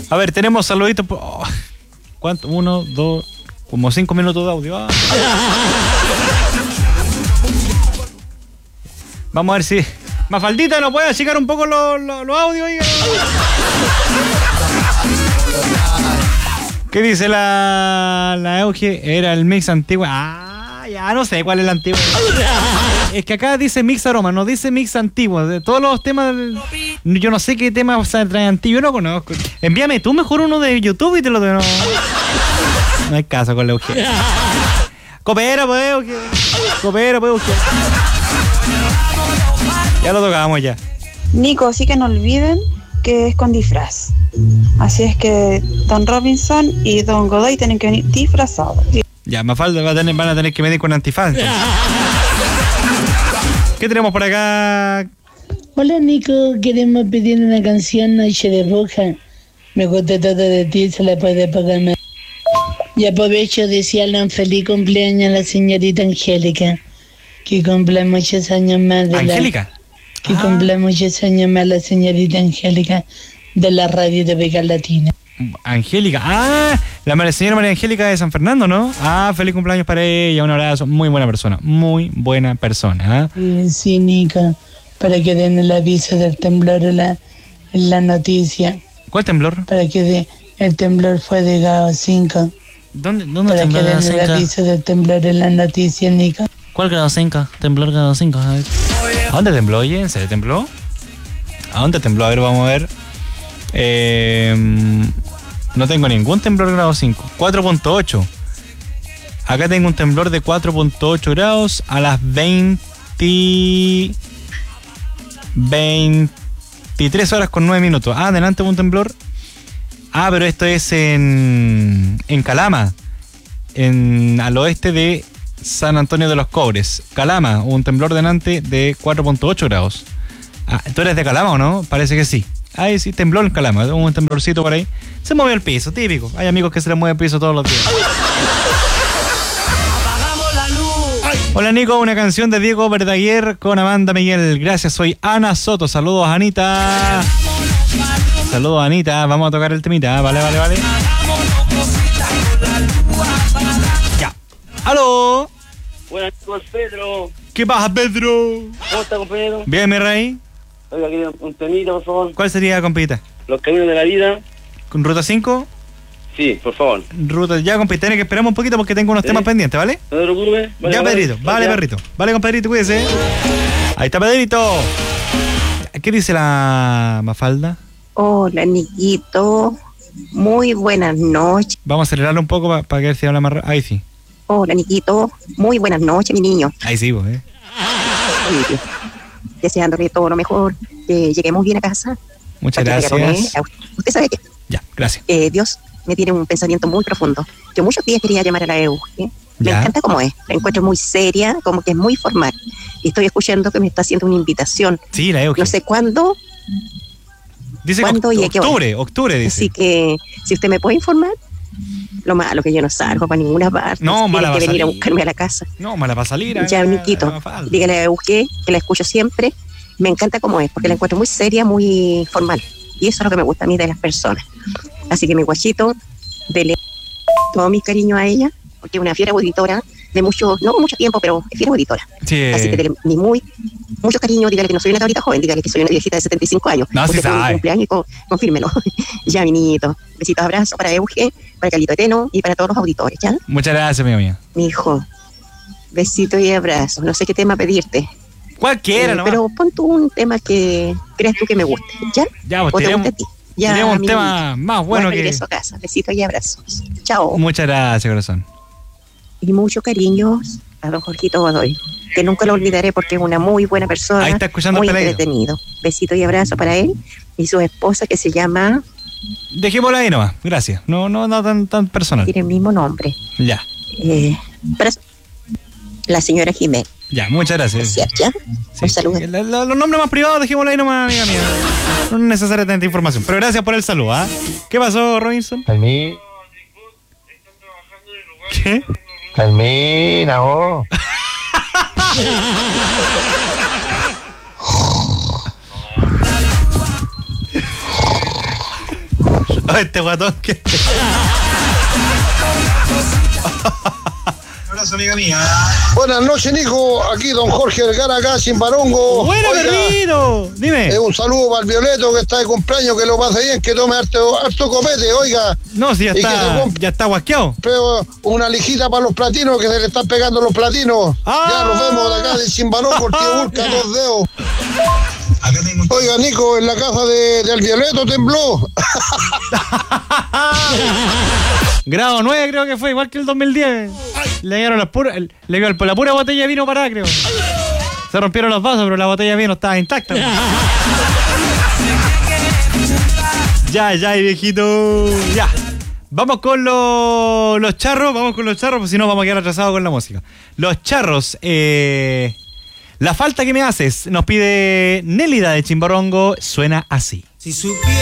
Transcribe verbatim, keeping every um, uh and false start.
A ver, tenemos saluditos. Oh, ¿cuánto? Uno, dos, como cinco minutos de audio. Ah. Vamos a ver si Mafaldita nos puede achicar un poco los lo, lo audios. Ahí. ¿Qué dice la, la Euge? Era el mix antiguo. Ah, ya no sé cuál es el antiguo. Es que acá dice mix aroma, no dice mix antiguo. De todos los temas, yo no sé qué temas trae antiguo, yo no conozco. Envíame tú mejor uno de YouTube y te lo doy. No, no hay caso con la Euge. Coopera, pues, Euge. Coopera, pues, Euge. Ya lo tocamos ya. Nico, sí que no olviden que es con disfraz. Así es que Don Robinson y Don Godoy tienen que venir disfrazados. Ya, Mafalda va a tener, van a tener que medir con antifaz. Entonces. ¿Qué tenemos por acá? Hola Nico, queremos pedir una canción Noche de Bruja. Me gusta todo de ti, se la puede pagar más. Y aprovecho de desearle un feliz cumpleaños a la señorita Angélica. Que cumpla muchos años más de ¿Angélica? La, que ah. cumpla muchos años más la señorita Angélica de la radio de Vega Latina. Angélica, ah, la señora María Angélica de San Fernando, ¿no? Ah, feliz cumpleaños para ella, un abrazo, muy buena persona, muy buena persona. ¿eh? Sí, sí, Nico, para que den el aviso del temblor en la, en la noticia. ¿Cuál temblor? Para que de, el temblor fue de grado cinco. ¿Dónde, dónde para temblor? Para que den el aviso del temblor en la noticia, Nico. ¿Cuál grado cinco? Temblor grado cinco, a ver. ¿A dónde tembló, oye? ¿En serio tembló? ¿A dónde tembló? A ver, vamos a ver. Eh, no tengo ningún temblor grado cinco. cuatro punto ocho. Acá tengo un temblor de cuatro punto ocho grados a las veinte, veintitrés horas con nueve minutos. Ah, adelante un temblor. Ah, pero esto es en, en Calama, en, al oeste de San Antonio de los Cobres. Calama, un temblor delante de cuatro punto ocho grados. Ah, ¿tú eres de Calama o no? Parece que sí. Ahí sí, tembló en Calama, un temblorcito por ahí. Se movió el piso, típico. Hay amigos que se les mueve el piso todos los días. Hola Nico, una canción de Diego Verdaguer con Amanda Miguel. Gracias, soy Ana Soto. Saludos Anita. Saludos Anita, vamos a tocar el temita. Vale, vale, vale. Ya. ¡Aló! Buenas noches, Pedro. ¿Qué pasa, Pedro? ¿Cómo está, compañero? Bien, mi rey. Oiga, aquí un temita, por favor. ¿Cuál sería, compita? Los caminos de la vida. ¿Con Ruta cinco? Sí, por favor. Ruta, ya, compita, tiene que esperar un poquito porque tengo unos ¿Sí? temas pendientes, ¿vale? No te preocupes. Vale, ya, vale, Pedrito. Vale, vale, perrito. Vale, compadrito, cuídese. Ahí está, Pedrito. ¿Qué dice la Mafalda? Hola, Niquito. Muy buenas noches. Vamos a acelerarlo un poco para pa que él se habla más rápido. Ahí sí. Hola, Niquito. Muy buenas noches, mi niño. Ahí sí, vos, eh. Deseándole todo lo mejor, que lleguemos bien a casa. Muchas gracias. Usted sabe que ya, gracias. Eh, Dios me tiene un pensamiento muy profundo. Yo muchos días quería llamar a la Euge. Me ya. encanta cómo es. La encuentro muy seria, como que es muy formal. Y estoy escuchando que me está haciendo una invitación. Sí, la Euge. No sé cuándo. Dice ¿cuándo que y a qué hora? octubre, octubre dice. Así que, si usted me puede informar. Lo malo que yo no salgo para ninguna parte. No, mala Tiene que venir salir. a buscarme a la casa. No, mala para salir. Ya, Niquito, dígale a Euge que la escucho siempre. Me encanta cómo es, porque la encuentro muy seria, muy formal. Y eso es lo que me gusta a mí de las personas. Así que mi guachito, dele todo mi cariño a ella, porque es una fiera auditora de mucho, no mucho tiempo, pero es fiera auditora. Sí. Así que dele mi muy, mucho cariño, dígale que no soy una cabrita joven, dígale que soy una viejita de setenta y cinco años. No, sí sabe. Cumpleaños y con, confírmelo. Ya, mi niñito. Besitos, abrazos para Euge, para Carlito Eteno y para todos los auditores, ¿ya? Muchas gracias, mi amiga. Mi hijo, besitos y abrazos. No sé qué tema pedirte. Cualquiera, eh, ¿no? Pero pon tú un tema que creas tú que me guste, ¿ya? Ya, pues ¿O te tenemos, gusta a ti? Ya, tenemos un mi tema niño. más bueno Buen que... regreso a casa. Besitos y abrazos. Chao. Muchas gracias, corazón. Y mucho cariño a don Jorgito Godoy, que nunca lo olvidaré porque es una muy buena persona. Ahí está escuchando muy el peladito. entretenido. Besito y abrazo para él y su esposa que se llama... Dejémosla ahí nomás, gracias. No, no, no tan, tan personal. Tiene el mismo nombre. Ya. Eh, para la señora Jiménez. Ya, muchas gracias. ¿Ya? ¿Ya? Sí. Un saludo. La, la, los nombres más privados, dejémoslo ahí nomás, amiga mía. No es necesaria tanta información. Pero gracias por el saludo, ¿ah? ¿eh? ¿Qué pasó, Robinson? Calmín. ¿Qué? Calmina, vos. Oh, este guatón que... abrazo, amiga mía. Buenas noches, Nico. Aquí don Jorge Vergara, acá, Chimbarongo. ¡Buena, perrito! Dime. Eh, un saludo para el Violeto que está de cumpleaños, que lo pase bien, que tome harto, harto copete, oiga. No, si ya está, ya está guasqueado. Pero una lijita para los platinos, que se le están pegando los platinos. Ah. Ya nos vemos de acá de Chimbarongo, el tío Burka, dos dedos. Oiga, Nico, en la casa de, del Violeto tembló. Grado nueve creo que fue, igual que el dos mil diez. Le dieron las puras, le dio la pura botella de vino parada, creo. Se rompieron los vasos, pero la botella de vino estaba intacta. Ya, ya, viejito. Ya. Vamos con los, los charros, vamos con los charros, pues si no vamos a quedar atrasados con la música. Los charros, eh... La falta que me haces, nos pide Nélida de Chimbarongo, suena así. Si supiera